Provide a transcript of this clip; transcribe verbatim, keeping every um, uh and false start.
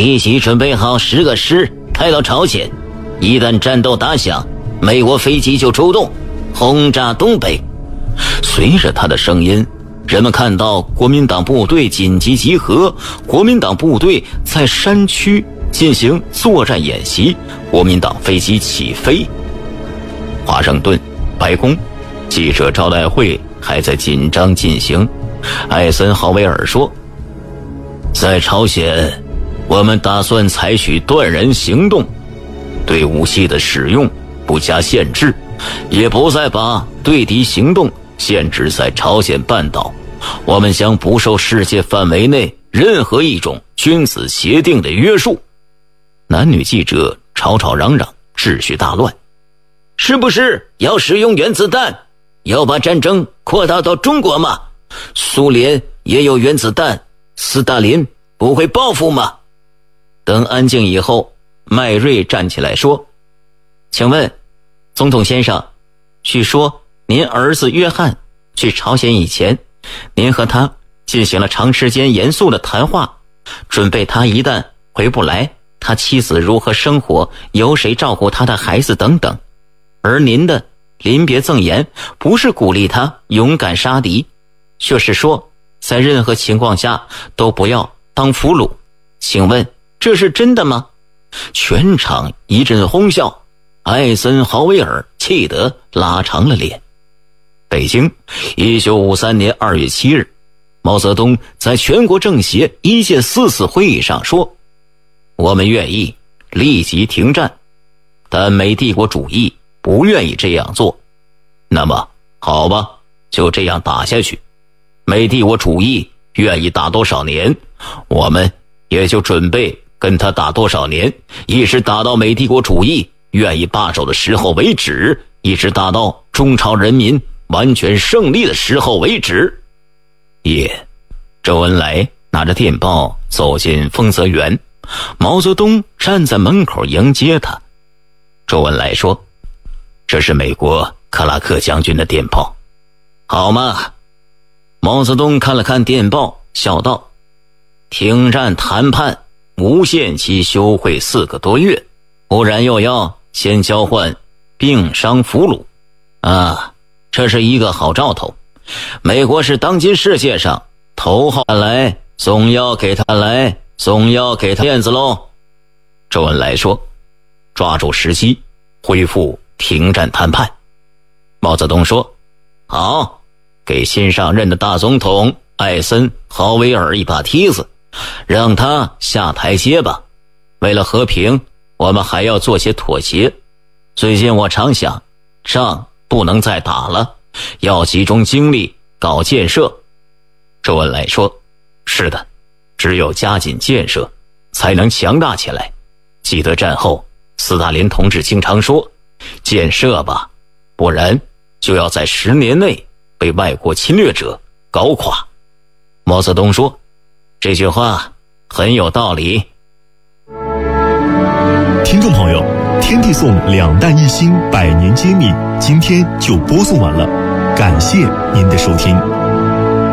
立即准备好十个师开到朝鲜，一旦战斗打响，美国飞机就出动轰炸东北。随着他的声音，人们看到国民党部队紧急集合，国民党部队在山区进行作战演习，国民党飞机起飞。华盛顿白宫记者招待会还在紧张进行。艾森豪威尔说，在朝鲜我们打算采取断然行动，对武器的使用不加限制，也不再把对敌行动限制在朝鲜半岛，我们将不受世界范围内任何一种君子协定的约束。男女记者吵吵嚷嚷，秩序大乱。是不是要使用原子弹？要把战争扩大到中国吗？苏联也有原子弹，斯大林不会报复吗？等安静以后，麦瑞站起来说，请问总统先生，据说您儿子约翰去朝鲜以前，您和他进行了长时间严肃的谈话，准备他一旦回不来，他妻子如何生活，由谁照顾他的孩子等等。而您的临别赠言不是鼓励他勇敢杀敌，却是说在任何情况下都不要当俘虏。请问这是真的吗？全场一阵哄笑，艾森豪威尔气得拉长了脸。北京一九五三年二月七日，毛泽东在全国政协一届四次会议上说，我们愿意立即停战，但美帝国主义不愿意这样做。那么好吧，就这样打下去。美帝国主义愿意打多少年，我们也就准备跟他打多少年，一直打到美帝国主义愿意罢手的时候为止，一直打到中朝人民完全胜利的时候为止。夜，周恩来拿着电报走进丰泽园，毛泽东站在门口迎接他。周恩来说，这是美国克拉克将军的电报。好吗？毛泽东看了看电报，笑道，停战谈判无限期休会四个多月，不然又要先交换病伤俘虏啊，这是一个好兆头。美国是当今世界上头号来，总要给他来，总要给他面子喽。周恩来说，抓住时机恢复停战谈判。毛泽东说，好，给新上任的大总统艾森豪威尔一把梯子，让他下台阶吧。为了和平，我们还要做些妥协。最近我常想，仗不能再打了，要集中精力搞建设。周恩来说，是的，只有加紧建设才能强大起来。记得战后斯大林同志经常说，建设吧，不然就要在十年内被外国侵略者搞垮。毛泽东说，这句话很有道理。 听众朋友，天地颂两弹一星百年揭秘今天就播送完了，感谢您的收听。